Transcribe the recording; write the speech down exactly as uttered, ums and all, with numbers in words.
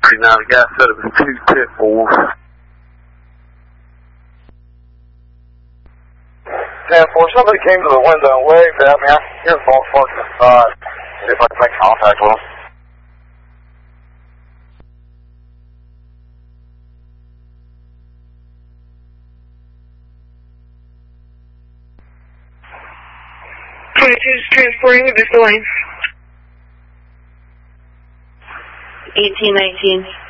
Now the guy said it was two pit bulls. ten four, somebody came to the window and waved at me. I can hear folks parking inside. See if I can make contact with them. twenty-two is transporting this line. eighteen nineteen.